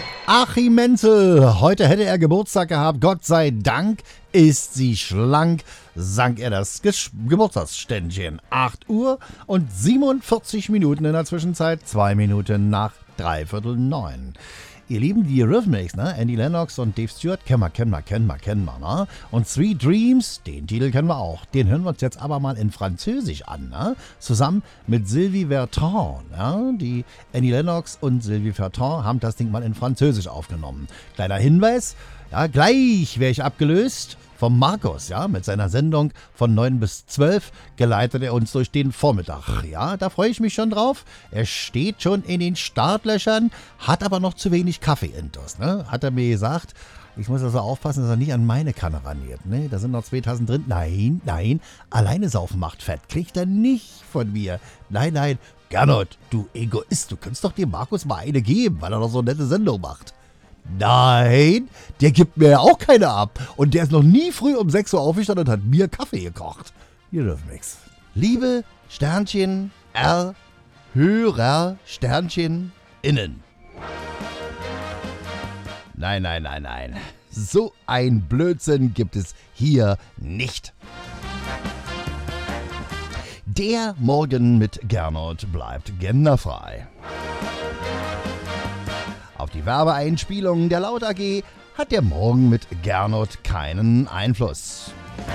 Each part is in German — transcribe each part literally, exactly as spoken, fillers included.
Achim Menzel, heute hätte er Geburtstag gehabt, Gott sei Dank ist sie schlank, sank er das Gesch- Geburtstagsständchen. acht Uhr und siebenundvierzig Minuten in der Zwischenzeit, zwei Minuten nach dreiviertel neun. Ihr Lieben, die Eurythmics, ne? Andy Lennox und Dave Stewart, kennen wir, kennen wir, kennen wir, kennen wir, ne? Und Sweet Dreams, den Titel kennen wir auch. Den hören wir uns jetzt aber mal in Französisch an, ne? Zusammen mit Sylvie Vartan, ne? Die Andy Lennox und Sylvie Vartan haben das Ding mal in Französisch aufgenommen. Kleiner Hinweis, ja, gleich wäre ich abgelöst vom Markus, ja, mit seiner Sendung von neun bis zwölf geleitet er uns durch den Vormittag. Ja, da freue ich mich schon drauf. Er steht schon in den Startlöchern, hat aber noch zu wenig Kaffee-Intus, ne? Hat er mir gesagt. Ich muss also aufpassen, dass er nicht an meine Kanne raniert, ne? Da sind noch zwei Tassen drin. Nein, nein, alleine saufen macht fett. Kriegt er nicht von mir. Nein, nein, Gernot, du Egoist, du könntest doch dem Markus mal eine geben, weil er doch so eine nette Sendung macht. Nein, der gibt mir ja auch keine ab. Und der ist noch nie früh um sechs Uhr aufgestanden und hat mir Kaffee gekocht. Ihr dürft nix. Liebe Sternchen R, Hörer Sternchen innen. Nein, nein, nein, nein. So ein Blödsinn gibt es hier nicht. Der Morgen mit Gernot bleibt genderfrei. Auf die Werbeeinspielungen der Laut A G hat der Morgen mit Gernot keinen Einfluss.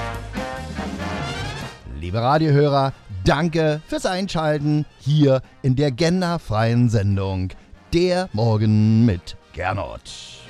Liebe Radiohörer, danke fürs Einschalten hier in der genderfreien Sendung Der Morgen mit Gernot.